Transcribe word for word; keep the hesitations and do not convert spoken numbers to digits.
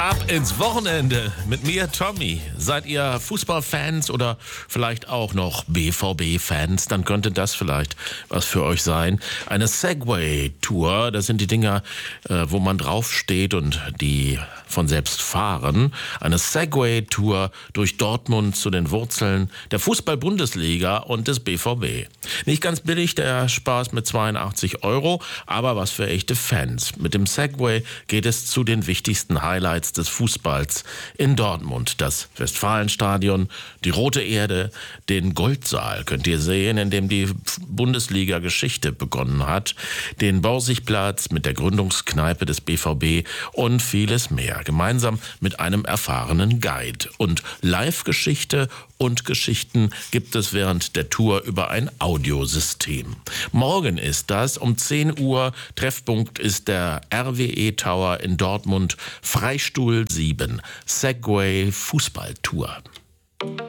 Ab ins Wochenende mit mir, Tommy. Seid ihr Fußballfans oder vielleicht auch noch B V B-Fans? Dann könnte das vielleicht was für euch sein. Eine Segway-Tour, das sind die Dinger, äh, wo man draufsteht und die von selbst fahren. Eine Segway-Tour durch Dortmund zu den Wurzeln der Fußball-Bundesliga und des B V B. Nicht ganz billig, der Spaß mit zweiundachtzig Euro, aber was für echte Fans. Mit dem Segway geht es zu den wichtigsten Highlights des Fußballs in Dortmund. Das Westfalenstadion, die Rote Erde, den Goldsaal könnt ihr sehen, in dem die Bundesliga-Geschichte begonnen hat, den Borsigplatz mit der Gründungskneipe des B V B und vieles mehr. Gemeinsam mit einem erfahrenen Guide. Und Live-Geschichte und Geschichten gibt es während der Tour über ein Audiosystem. Morgen ist das um zehn Uhr. Treffpunkt ist der R W E Tower in Dortmund. Freistuhl sieben. Segway Fußballtour.